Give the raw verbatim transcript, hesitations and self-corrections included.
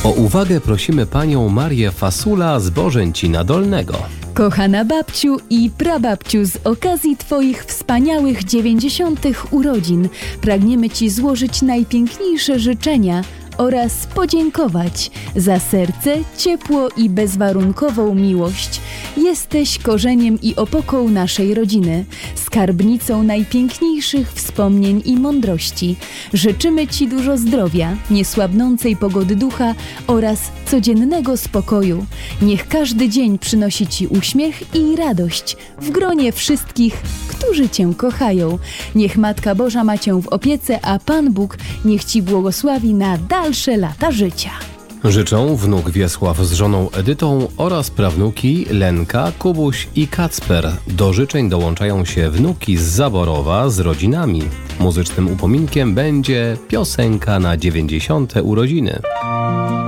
O uwagę prosimy panią Marię Fasula z Bożęcina Dolnego. Kochana babciu i prababciu, z okazji Twoich wspaniałych dziewięćdziesiątych urodzin pragniemy Ci złożyć najpiękniejsze życzenia oraz podziękować za serce, ciepło i bezwarunkową miłość. Jesteś korzeniem i opoką naszej rodziny, skarbnicą najpiękniejszych wspomnień i mądrości. Życzymy Ci dużo zdrowia, niesłabnącej pogody ducha oraz codziennego spokoju. Niech każdy dzień przynosi Ci uśmiech i radość w gronie wszystkich, którzy Cię kochają. Niech Matka Boża ma Cię w opiece, a Pan Bóg niech Ci błogosławi na dalsze lata życia. Życzą wnuk Wiesław z żoną Edytą oraz prawnuki Lenka, Kubuś i Kacper. Do życzeń dołączają się wnuki z Zaborowa z rodzinami. Muzycznym upominkiem będzie piosenka na dziewięćdziesiąte urodziny.